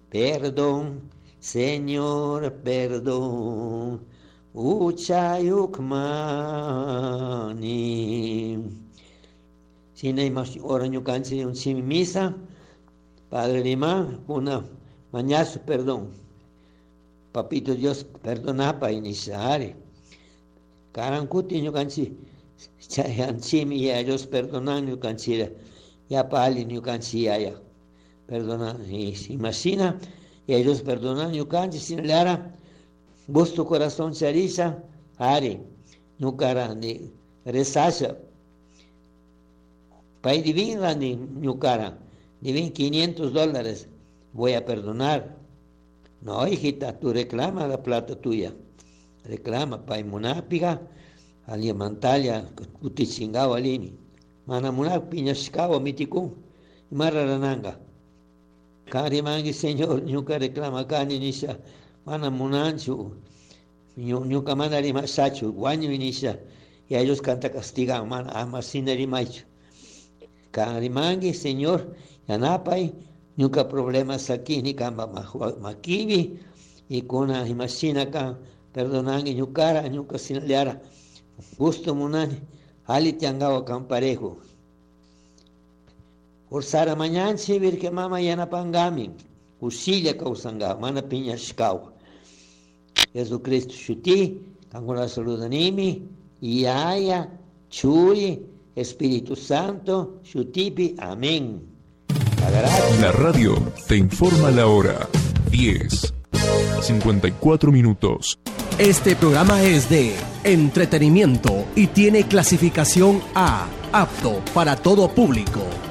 perdón, Señor, perdón. Uchayukmani. Sinay mas ora ñu canci un sin misa. Padre Lima, una mañazo perdón. Papito Dios, perdona para iniciar. Carancuti ñu canci. Chayanchimi ya Dios perdonan ñu canci. Ya pali ñu canci ya. Perdona. Y imagina, y ellos perdonan ñu canci sin lara. Vos tu corazón se eriza, Ari, no cara ni resacha. Pai divina ni no cara, divin $500, voy a perdonar. No, hijita, tú reclama la plata tuya. Reclama, pai munapiga, ali mantalia, utichingao alimi. Mana munap piñashkao mitikun, mararananga. Kari mangi señor, nunca reclama cani nisha. Mana munanchu, nunca manda rimasachu, guaño inicia, y a ellos canta castiga, mana amasina rimachu. Carimangi, señor, yanapay, nunca problemas aquí, ni camba makibi, y con la imagina acá, perdonangi, nunca sin leara, gusto munani, ali tiangao camparejo. Orsara mañana, si vir que mama yanapangami, usilla causanga, mana piñashkao. Jesucristo chuti, Cangula saludanimi, Iaya, Churi, Espíritu Santo, Chutipi, amén. La radio te informa la hora, 10:54. Este programa es de entretenimiento y tiene clasificación A, apto para todo público.